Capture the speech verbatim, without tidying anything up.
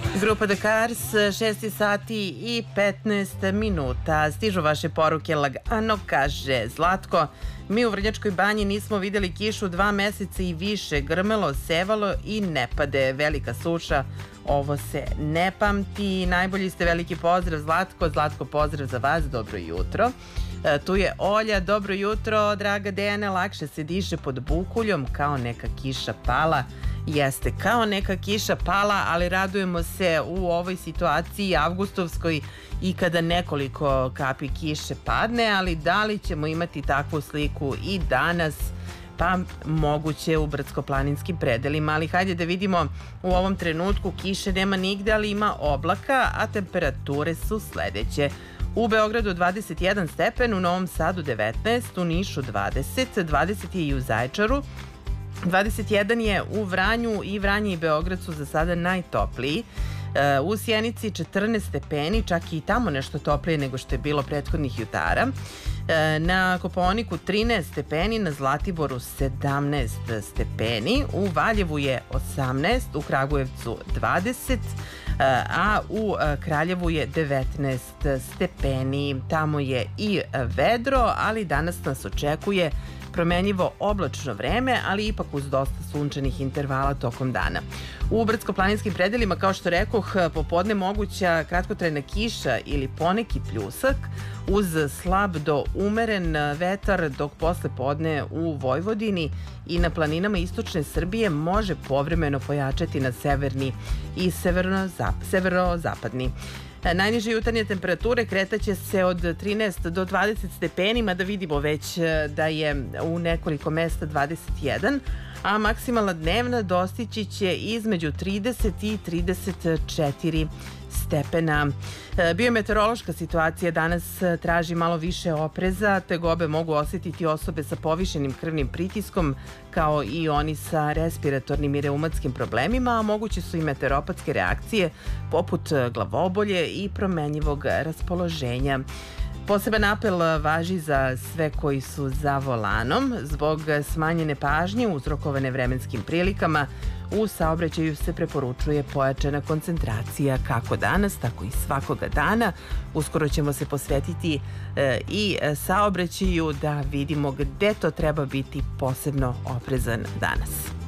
Grupa The Cars, šest sati i petnaest minuta. Stižu vaše poruke lagano, kaže Zlatko. Mi u Vrnjačkoj banji nismo videli kišu dva meseca i više. Grmelo, sevalo i ne pade. Velika suša, ovo se ne pamti. Najbolji ste, veliki pozdrav Zlatko. Zlatko, pozdrav za vas, dobro jutro. E, tu je Olja, dobro jutro, draga Dejana, lakše se diše pod bukuljom, kao neka kiša pala. Jeste, kao neka kiša pala, ali radujemo se u ovoj situaciji avgustovskoj i kada nekoliko kapi kiše padne, ali da li ćemo imati takvu sliku i danas? Pa moguće u brdsko-planinskim predelima, ali hajde da vidimo. U ovom trenutku kiše nema nigde, ali ima oblaka, a temperature su sledeće. U Beogradu dvadeset jedan stepen, u Novom Sadu devetnaest, u Nišu dvadeset, dvadeset je i u Zaječaru, dvadeset jedan je u Vranju i Vranje i Beograd su za sada najtopliji. U Sjenici četrnaest stepeni, čak i tamo nešto toplije nego što je bilo prethodnih jutara. Na Kopaoniku trinaest stepeni, na Zlatiboru sedamnaest stepeni, u Valjevu je osamnaest, u Kragujevcu dvadeset, a u Kraljevu je devetnaest stepeni. Tamo je i vedro, ali danas nas očekuje promenljivo oblačno vreme, ali ipak uz dosta sunčanih intervala tokom dana. U brdsko-planinskim predelima, kao što rekoh, popodne moguća kratkotrajna kiša ili poneki pljusak uz slab do umeren vetar, dok posle podne u Vojvodini i na planinama istočne Srbije može povremeno pojačati na severni i severozapadni. Najniže jutarnje temperature kretaće se od trinaest do dvadeset stepeni, mada vidimo već da je u nekoliko mesta dvadeset jedan, a maksimalna dnevna dostići će između trideset i trideset četiri stepena. Biometeorološka situacija danas traži malo više opreza. Tegobe mogu osjetiti osobe sa povišenim krvnim pritiskom, kao i oni sa respiratornim i reumatskim problemima, a moguće su i meteoropatske reakcije poput glavobolje i promenjivog raspoloženja. Poseban apel važi za sve koji su za volanom. Zbog smanjene pažnje uzrokovane vremenskim prilikama, u saobraćaju se preporučuje pojačana koncentracija kako danas, tako i svakoga dana. Uskoro ćemo se posvetiti e, i saobraćaju da vidimo gde to treba biti posebno oprezan danas.